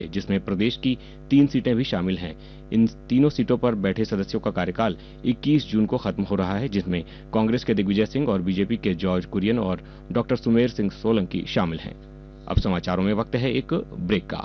जिसमें प्रदेश की 3 सीटें भी शामिल हैं। इन तीनों सीटों पर बैठे सदस्यों का कार्यकाल 21 जून को खत्म हो रहा है, जिसमें कांग्रेस के दिग्विजय सिंह और बीजेपी के जॉर्ज कुरियन और डॉक्टर सुमेर सिंह सोलंकी शामिल हैं। अब समाचारों में वक्त है एक ब्रेक का।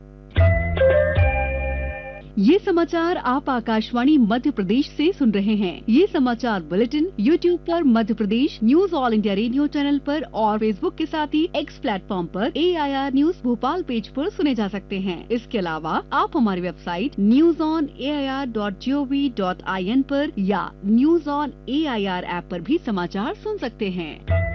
ये समाचार आप आकाशवाणी मध्य प्रदेश से सुन रहे हैं। ये समाचार बुलेटिन YouTube पर Madhya Pradesh news all India radio channel पर और फेसबुक के साथ ही X प्लेटफॉर्म पर AIR न्यूज भोपाल पेज पर सुने जा सकते हैं। इसके अलावा आप हमारी वेबसाइट newsonair.gov.in पर या न्यूज ऑन AIR ऐप पर भी समाचार सुन सकते हैं।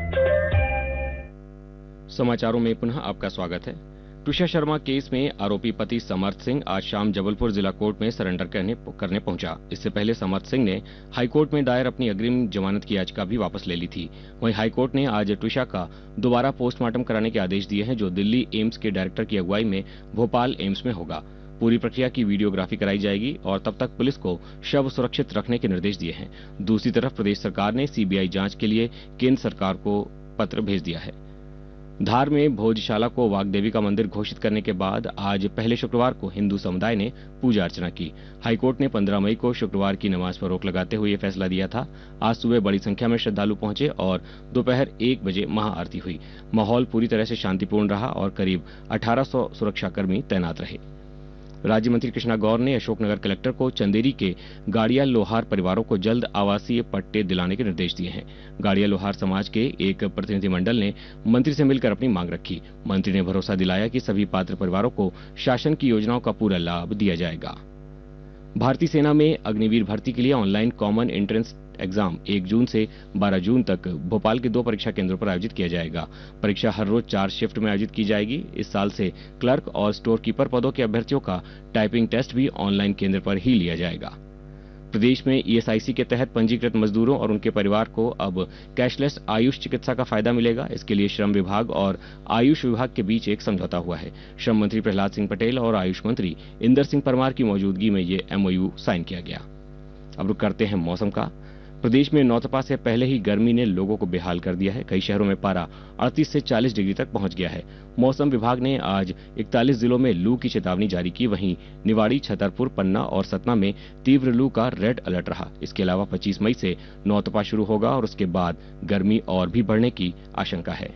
समाचारों में पुनः आपका स्वागत है। तुषार शर्मा केस में आरोपी पति समर्थ सिंह आज शाम जबलपुर जिला कोर्ट में सरेंडर करने पहुंचा। इससे पहले समर्थ सिंह ने हाईकोर्ट में दायर अपनी अग्रिम जमानत की याचिका भी वापस ले ली थी। वहीं हाईकोर्ट ने आज तुषार का दोबारा पोस्टमार्टम कराने के आदेश दिए हैं, जो दिल्ली एम्स के डायरेक्टर की अगुवाई में भोपाल एम्स में होगा। पूरी प्रक्रिया की वीडियोग्राफी कराई जाएगी और तब तक पुलिस को शव सुरक्षित रखने के निर्देश दिए हैं। दूसरी तरफ प्रदेश सरकार ने CBI जांच के लिए केंद्र सरकार को पत्र भेज दिया है। धार में भोजशाला को वाग्देवी का मंदिर घोषित करने के बाद आज पहले शुक्रवार को हिंदू समुदाय ने पूजा अर्चना की। हाईकोर्ट ने 15 मई को शुक्रवार की नमाज पर रोक लगाते हुए यह फैसला दिया था। आज सुबह बड़ी संख्या में श्रद्धालु पहुंचे और दोपहर 1 बजे महाआरती हुई। माहौल पूरी तरह से शांतिपूर्ण रहा और करीब 1800 सुरक्षाकर्मी तैनात रहे। राज्य मंत्री कृष्णा गौर ने अशोकनगर कलेक्टर को चंदेरी के गाड़िया लोहार परिवारों को जल्द आवासीय पट्टे दिलाने के निर्देश दिए हैं। गाड़िया लोहार समाज के एक प्रतिनिधिमंडल ने मंत्री से मिलकर अपनी मांग रखी। मंत्री ने भरोसा दिलाया कि सभी पात्र परिवारों को शासन की योजनाओं का पूरा लाभ दिया जाएगा। भारतीय सेना में अग्निवीर भर्ती के लिए ऑनलाइन कॉमन एंट्रेंस एग्जाम 1 जून से 12 जून तक भोपाल के 2 परीक्षा केंद्रों पर आयोजित किया जाएगा। परीक्षा हर रोज 4 शिफ्ट में आयोजित की जाएगी। इस साल से क्लर्क और स्टोर कीपर पदों के अभ्यर्थियों का टाइपिंग टेस्ट भी ऑनलाइन केंद्र पर ही लिया जाएगा। प्रदेश में ESIC के तहत पंजीकृत मजदूरों और उनके परिवार को अब कैशलेस आयुष चिकित्सा का फायदा मिलेगा। इसके लिए श्रम विभाग और आयुष विभाग के बीच एक समझौता हुआ है। श्रम मंत्री प्रहलाद सिंह पटेल और आयुष मंत्री इंदर सिंह परमार की मौजूदगी में ये MOU साइन किया गया। अब रुक करते हैं मौसम का। प्रदेश में नौतपा से पहले ही गर्मी ने लोगों को बेहाल कर दिया है। कई शहरों में पारा 38 से 40 डिग्री तक पहुंच गया है। मौसम विभाग ने आज 41 जिलों में लू की चेतावनी जारी की। वहीं निवाड़ी, छतरपुर, पन्ना और सतना में तीव्र लू का रेड अलर्ट रहा। इसके अलावा 25 मई से नौतपा शुरू होगा और उसके बाद गर्मी और भी बढ़ने की आशंका है।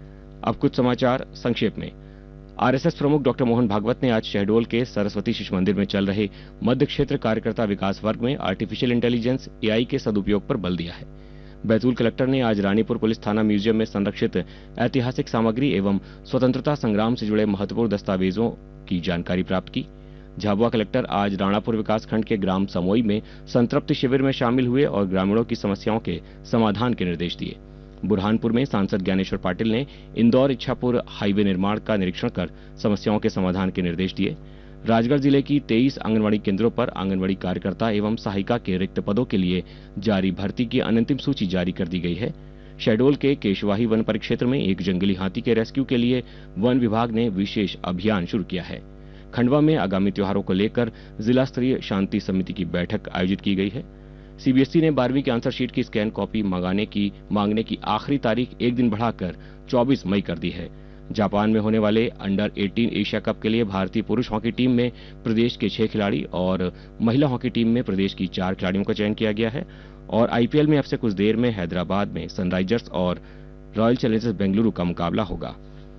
अब कुछ समाचार संक्षेप में। RSS प्रमुख डॉक्टर मोहन भागवत ने आज शहडोल के सरस्वती शिशु मंदिर में चल रहे मध्य क्षेत्र कार्यकर्ता विकास वर्ग में आर्टिफिशियल इंटेलिजेंस AI के सदुपयोग पर बल दिया है। बैतूल कलेक्टर ने आज रानीपुर पुलिस थाना म्यूजियम में संरक्षित ऐतिहासिक सामग्री एवं स्वतंत्रता संग्राम से जुड़े महत्वपूर्ण दस्तावेजों की जानकारी प्राप्त की। झाबुआ कलेक्टर आज राणापुर विकासखंड के ग्राम समोई में संतृप्ति शिविर में शामिल हुए और ग्रामीणों की समस्याओं के समाधान के निर्देश दिए। बुरहानपुर में सांसद ज्ञानेश्वर पाटिल ने इंदौर इच्छापुर हाईवे निर्माण का निरीक्षण कर समस्याओं के समाधान के निर्देश दिए। राजगढ़ जिले की 23 आंगनबाड़ी केंद्रों पर आंगनबाड़ी कार्यकर्ता एवं सहायिका के रिक्त पदों के लिए जारी भर्ती की अंतिम सूची जारी कर दी गई है। शहडोल के केशवाही वन परिक्षेत्र में एक जंगली हाथी के रेस्क्यू के लिए वन विभाग ने विशेष अभियान शुरू किया है। खंडवा में आगामी त्योहारों को लेकर जिला स्तरीय शांति समिति की बैठक आयोजित की गई है। CBSE ने 12वीं की आंसर शीट की स्कैन कॉपी मांगने की आखिरी तारीख 1 दिन बढ़ाकर 24 मई कर दी है। जापान में होने वाले अंडर 18 एशिया कप के लिए भारतीय पुरुष हॉकी टीम में प्रदेश के 6 खिलाड़ी और महिला हॉकी टीम में प्रदेश की 4 खिलाड़ियों का चयन किया गया है। और IPL में अब से कुछ देर में हैदराबाद में सनराइजर्स और रॉयल चैलेंजर्स बेंगलुरु का मुकाबला होगा।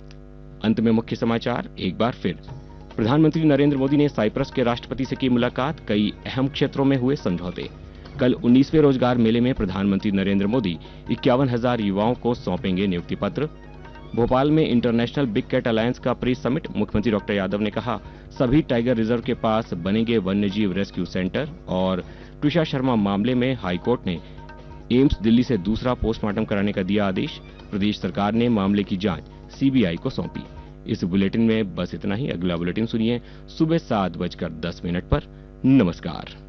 अंत में मुख्य समाचार एक बार फिर। प्रधानमंत्री नरेंद्र मोदी ने साइप्रस के राष्ट्रपति से की मुलाकात। कई अहम क्षेत्रों में हुए समझौते। कल 19वें रोजगार मेले में प्रधानमंत्री नरेंद्र मोदी 51,000 युवाओं को सौंपेंगे नियुक्ति पत्र। भोपाल में इंटरनेशनल बिग कैट अलायंस का प्री समिट। मुख्यमंत्री डॉक्टर यादव ने कहा, सभी टाइगर रिजर्व के पास बनेंगे वन्यजीव रेस्क्यू सेंटर। और तुषार शर्मा मामले में हाईकोर्ट ने एम्स दिल्ली से दूसरा पोस्टमार्टम कराने का दिया आदेश। प्रदेश सरकार ने मामले की जांच CBI को सौंपी। इस बुलेटिन में बस इतना ही। अगला बुलेटिन सुनिए सुबह 7:10 पर। नमस्कार।